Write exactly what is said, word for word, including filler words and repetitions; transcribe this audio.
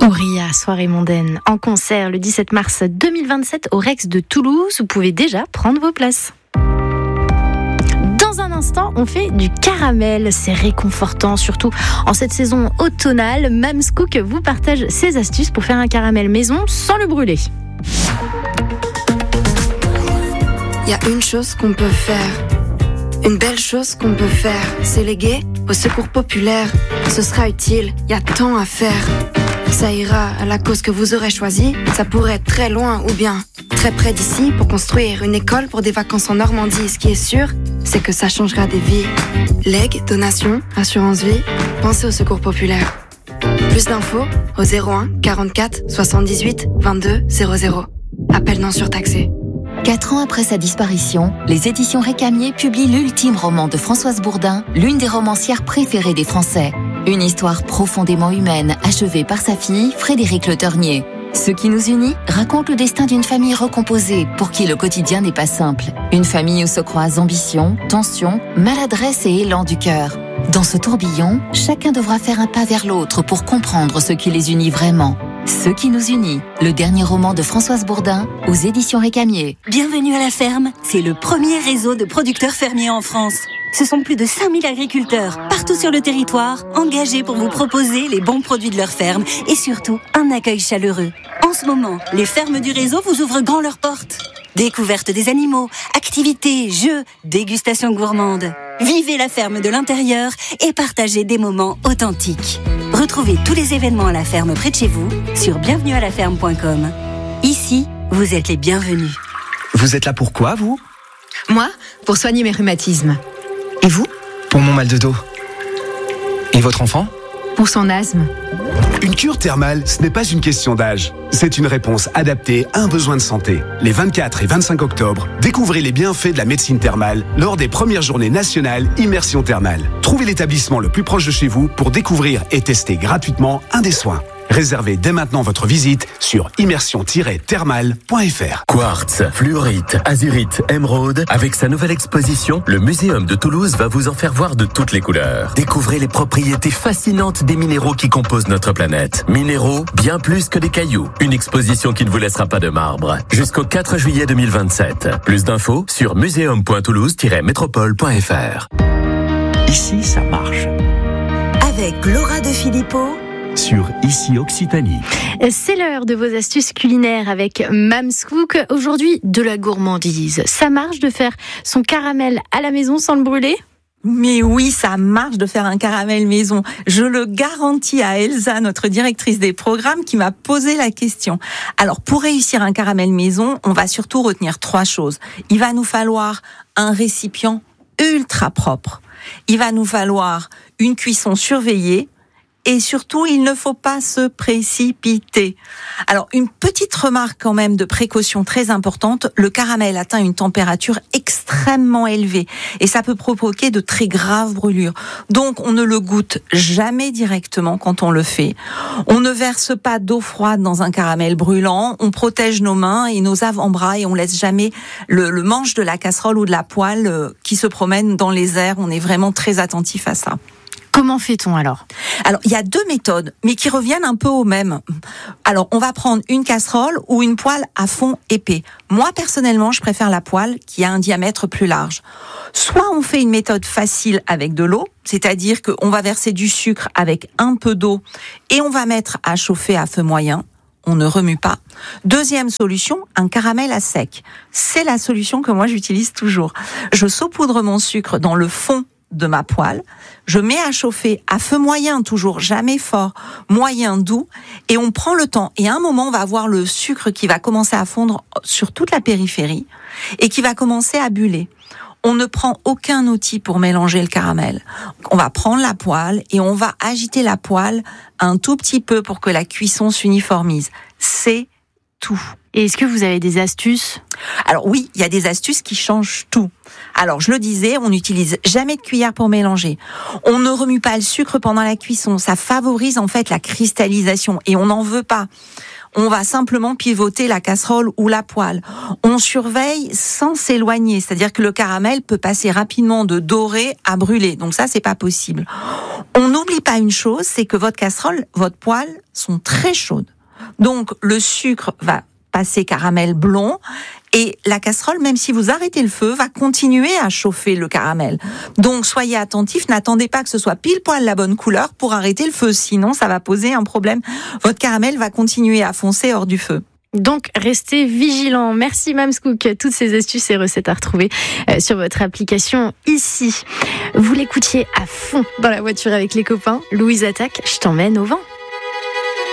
Auria, soirée mondaine, en concert le dix-sept mars deux mille vingt-sept au Rex de Toulouse. Vous pouvez déjà prendre vos places. Dans un instant, on fait du caramel. C'est réconfortant, surtout en cette saison automnale. Mams Cook vous partage ses astuces pour faire un caramel maison sans le brûler. Il y a une chose qu'on peut faire. Une belle chose qu'on peut faire, c'est léguer au secours populaire. Ce sera utile, il y a tant à faire. Ça ira à la cause que vous aurez choisie. Ça pourrait être très loin ou bien très près d'ici pour construire une école pour des vacances en Normandie. Ce qui est sûr, c'est que ça changera des vies. Legs, donations, assurance vie, pensez au secours populaire. Plus d'infos au zéro un quarante-quatre soixante-dix-huit vingt-deux zéro zéro. Appel non surtaxé. Quatre ans après sa disparition, les éditions Récamier publient l'ultime roman de Françoise Bourdin, l'une des romancières préférées des Français. Une histoire profondément humaine, achevée par sa fille, Frédérique Le Ternier. Ce qui nous unit raconte le destin d'une famille recomposée, pour qui le quotidien n'est pas simple. Une famille où se croisent ambition, tension, maladresse et élan du cœur. Dans ce tourbillon, chacun devra faire un pas vers l'autre pour comprendre ce qui les unit vraiment. Ce qui nous unit, le dernier roman de Françoise Bourdin aux éditions Récamier. Bienvenue à la ferme, c'est le premier réseau de producteurs fermiers en France. Ce sont plus de cinq mille agriculteurs, partout sur le territoire, engagés pour vous proposer les bons produits de leur ferme et surtout un accueil chaleureux. En ce moment, les fermes du réseau vous ouvrent grand leurs portes. Découverte des animaux, activités, jeux, dégustations gourmandes. Vivez la ferme de l'intérieur et partagez des moments authentiques. Retrouvez tous les événements à la ferme près de chez vous sur bienvenue à la ferme point com. Ici, vous êtes les bienvenus. Vous êtes là pour quoi, vous ? Moi, pour soigner mes rhumatismes. Et vous ? Pour mon mal de dos. Et votre enfant ? Pour son asthme. Une cure thermale, ce n'est pas une question d'âge. C'est une réponse adaptée à un besoin de santé. Les vingt-quatre et vingt-cinq octobre, découvrez les bienfaits de la médecine thermale lors des premières journées nationales Immersion Thermale. Trouvez l'établissement le plus proche de chez vous pour découvrir et tester gratuitement un des soins. Réservez dès maintenant votre visite sur immersion tiret thermale point f r. Quartz, fluorite, azurite, émeraude. Avec sa nouvelle exposition, le Muséum de Toulouse va vous en faire voir de toutes les couleurs. Découvrez les propriétés fascinantes des minéraux qui composent notre planète. Minéraux, bien plus que des cailloux. Une exposition qui ne vous laissera pas de marbre. Jusqu'au quatre juillet deux mille vingt-sept. Plus d'infos sur muséum point toulouse tiret métropole point f r. Ici, ça marche. Avec Laura de Philippot sur Ici Occitanie. C'est l'heure de vos astuces culinaires avec Mams Cook. Aujourd'hui, de la gourmandise. Ça marche de faire son caramel à la maison sans le brûler ? Mais oui, ça marche de faire un caramel maison. Je le garantis à Elsa, notre directrice des programmes, qui m'a posé la question. Alors, pour réussir un caramel maison, on va surtout retenir trois choses. Il va nous falloir un récipient ultra propre. Il va nous falloir une cuisson surveillée. Et surtout, il ne faut pas se précipiter. Alors, une petite remarque quand même de précaution très importante. Le caramel atteint une température extrêmement élevée. Et ça peut provoquer de très graves brûlures. Donc, on ne le goûte jamais directement quand on le fait. On ne verse pas d'eau froide dans un caramel brûlant. On protège nos mains et nos avant-bras et on laisse jamais le, le manche de la casserole ou de la poêle euh, qui se promène dans les airs. On est vraiment très attentif à ça. Comment fait-on alors ? Alors, il y a deux méthodes, mais qui reviennent un peu au même. Alors, on va prendre une casserole ou une poêle à fond épais. Moi, personnellement, je préfère la poêle qui a un diamètre plus large. Soit on fait une méthode facile avec de l'eau, c'est-à-dire qu'on va verser du sucre avec un peu d'eau et on va mettre à chauffer à feu moyen. On ne remue pas. Deuxième solution, un caramel à sec. C'est la solution que moi, j'utilise toujours. Je saupoudre mon sucre dans le fond de ma poêle, je mets à chauffer à feu moyen, toujours jamais fort, moyen doux, et on prend le temps. Et à un moment, on va avoir le sucre qui va commencer à fondre sur toute la périphérie et qui va commencer à buller. On ne prend aucun outil pour mélanger le caramel. On va prendre la poêle et on va agiter la poêle un tout petit peu pour que la cuisson s'uniformise. C'est tout. Et est-ce que vous avez des astuces ? Alors oui, il y a des astuces qui changent tout. Alors je le disais, on n'utilise jamais de cuillère pour mélanger. On ne remue pas le sucre pendant la cuisson. Ça favorise en fait la cristallisation et on n'en veut pas. on va simplement pivoter la casserole ou la poêle. On surveille sans s'éloigner, c'est-à-dire que le caramel peut passer rapidement de doré à brûlé. Donc ça, c'est pas possible. On n'oublie pas une chose, c'est que votre casserole, votre poêle sont très chaudes. Donc le sucre va passer caramel blond et la casserole, même si vous arrêtez le feu, va continuer à chauffer le caramel. Donc soyez attentifs, n'attendez pas que ce soit pile poil la bonne couleur pour arrêter le feu, sinon ça va poser un problème. Votre caramel va continuer à foncer hors du feu. Donc, restez vigilants. Merci Mams Cook. Toutes ces astuces et recettes à retrouver sur votre application ici. Vous l'écoutiez à fond dans la voiture avec les copains. Louise Attaque, je t'emmène au vent.